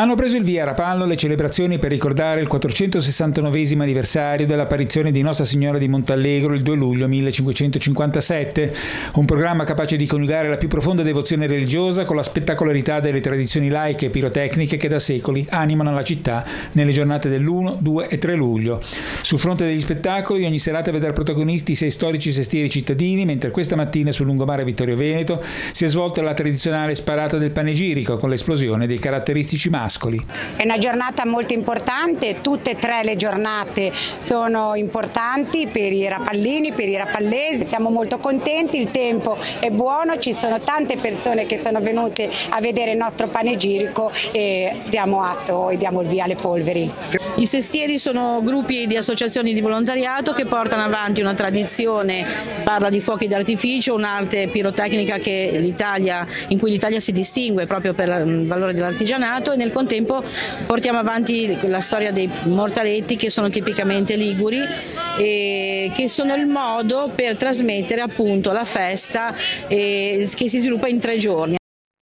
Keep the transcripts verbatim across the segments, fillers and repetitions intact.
Hanno preso il via a Rapallo le celebrazioni per ricordare il quattrocentosessantanovesimo anniversario dell'apparizione di Nostra Signora di Montallegro il due luglio millecinquecentocinquantasette, un programma capace di coniugare la più profonda devozione religiosa con la spettacolarità delle tradizioni laiche e pirotecniche che da secoli animano la città nelle giornate dell'uno, due e tre luglio. Sul fronte degli spettacoli, ogni serata vedrà protagonisti sei storici sestieri cittadini, mentre questa mattina sul lungomare Vittorio Veneto si è svolta la tradizionale sparata del panegirico con l'esplosione dei caratteristici maschi. È una giornata molto importante, tutte e tre le giornate sono importanti per i rapallini, per i rapallesi, siamo molto contenti, il tempo è buono, ci sono tante persone che sono venute a vedere il nostro panegirico e diamo atto e diamo il via alle polveri. I sestieri sono gruppi di associazioni di volontariato che portano avanti una tradizione, parla di fuochi d'artificio, un'arte pirotecnica che l'Italia, in cui l'Italia si distingue proprio per il valore dell'artigianato, e nel contempo portiamo avanti la storia dei mortaletti che sono tipicamente liguri e che sono il modo per trasmettere appunto la festa eh, che si sviluppa in tre giorni.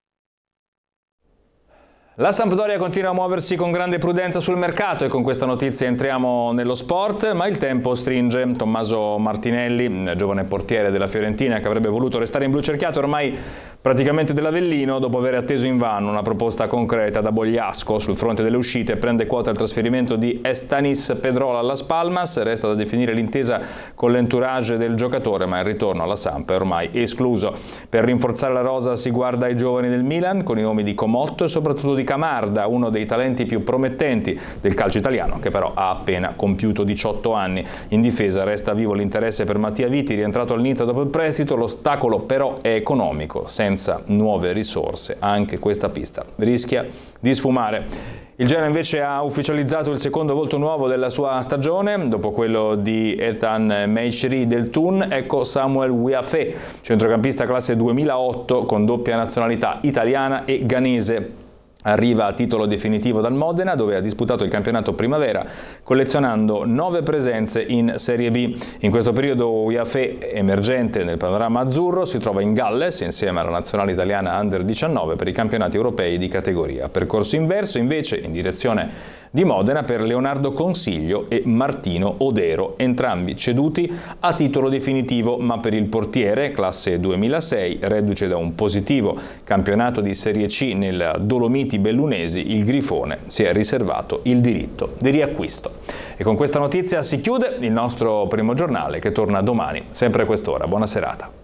La Sampdoria continua a muoversi con grande prudenza sul mercato e con questa notizia entriamo nello sport, ma il tempo stringe. Tommaso Martinelli, giovane portiere della Fiorentina che avrebbe voluto restare in blu cerchiato ormai praticamente dell'Avellino, dopo aver atteso invano una proposta concreta da Bogliasco sul fronte delle uscite, prende quota il trasferimento di Estanis Pedrola alla Palmas. Resta da definire l'intesa con l'entourage del giocatore, ma il ritorno alla Samp è ormai escluso. Per rinforzare la rosa si guarda ai giovani del Milan con i nomi di Comotto e soprattutto di Camarda, uno dei talenti più promettenti del calcio italiano, che però ha appena compiuto diciotto anni. In difesa resta vivo l'interesse per Mattia Viti, rientrato al Nizza dopo il prestito. L'ostacolo però è economico, senza nuove risorse anche questa pista rischia di sfumare. Il Genoa invece ha ufficializzato il secondo volto nuovo della sua stagione, dopo quello di Ethan Meicheri del Thun. Ecco Samuel Wiafé, centrocampista classe duemilaotto con doppia nazionalità italiana e ghanese. Arriva a titolo definitivo dal Modena, dove ha disputato il campionato primavera, collezionando nove presenze in Serie B. In questo periodo Wiafé, emergente nel panorama azzurro, si trova in Galles insieme alla nazionale italiana Under diciannove per i campionati europei di categoria. Percorso inverso invece in direzione di Modena per Leonardo Consiglio e Martino Odero, entrambi ceduti a titolo definitivo, ma per il portiere, classe duemilasei, reduce da un positivo campionato di Serie C nel Dolomiti Bellunesi, il Grifone si è riservato il diritto di riacquisto. E con questa notizia si chiude il nostro primo giornale, che torna domani, sempre a quest'ora. Buona serata.